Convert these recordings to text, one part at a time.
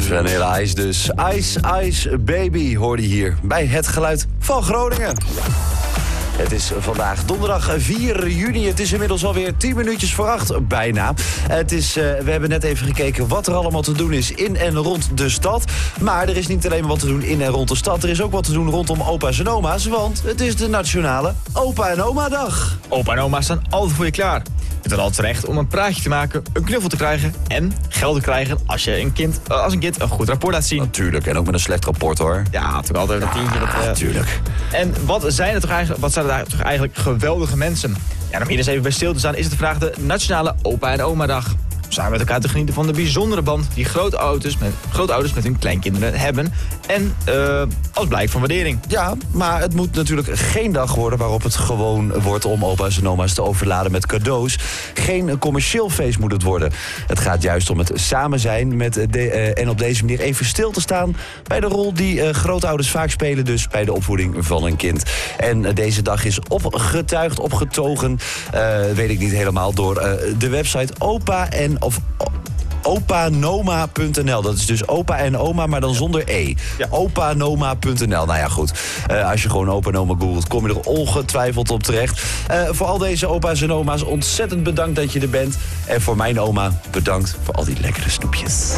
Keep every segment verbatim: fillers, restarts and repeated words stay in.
Vanilla Ice dus. Ice Ice Baby hoorde je hier bij Het Geluid van Groningen. Het is vandaag donderdag vier juni. Het is inmiddels alweer tien minuutjes voor acht, bijna. Het is, uh, we hebben net even gekeken wat er allemaal te doen is in en rond de stad. Maar er is niet alleen maar wat te doen in en rond de stad. Er is ook wat te doen rondom opa's en oma's. Want het is de nationale Opa en Oma dag. Opa en oma staan altijd voor je klaar. Je hebt er altijd recht om een praatje te maken, een knuffel te krijgen en geld te krijgen als je een kind, als een kind een goed rapport laat zien. Natuurlijk, en ook met een slecht rapport hoor. Ja, natuurlijk altijd een tientje. Dat, uh... Natuurlijk. En wat zijn er toch eigenlijk, wat zijn er toch eigenlijk geweldige mensen? Ja, om hier eens even bij stil te staan is het vandaag de Nationale Opa en Oma dag. Samen met elkaar te genieten van de bijzondere band die grootouders met, grootouders met hun kleinkinderen hebben. En uh, als blijk van waardering. Ja, maar het moet natuurlijk geen dag worden waarop het gewoon wordt om opa's en oma's te overladen met cadeaus. Geen commercieel feest moet het worden. Het gaat juist om het samen zijn met de, uh, en op deze manier even stil te staan bij de rol die uh, grootouders vaak spelen, dus bij de opvoeding van een kind. En uh, deze dag is opgetuigd, opgetogen, uh, weet ik niet helemaal, door uh, de website opa en of opanoma punt n l. Dat is dus opa en oma, maar dan zonder e. Ja. opanoma punt n l. Nou ja, goed. Uh, als je gewoon opa en oma googelt, kom je er ongetwijfeld op terecht. Uh, voor al deze opa's en oma's ontzettend bedankt dat je er bent. En voor mijn oma, bedankt voor al die lekkere snoepjes.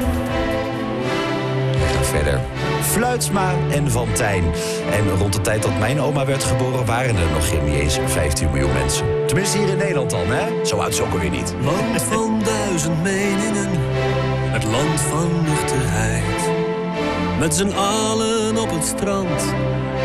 We gaan verder. Fluitsma en Van Tijn. En rond de tijd dat mijn oma werd geboren waren er nog geen niet eens vijftien miljoen mensen. Tenminste hier in Nederland dan, hè? Zo oud is ook alweer niet. Land van duizend meningen, het land van nuchterheid. Met z'n allen op het strand,